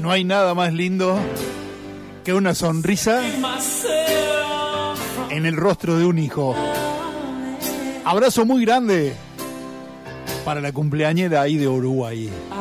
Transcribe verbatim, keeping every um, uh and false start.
No hay nada más lindo que una sonrisa en el rostro de un hijo. Abrazo muy grande para la cumpleañera ahí de Uruguay.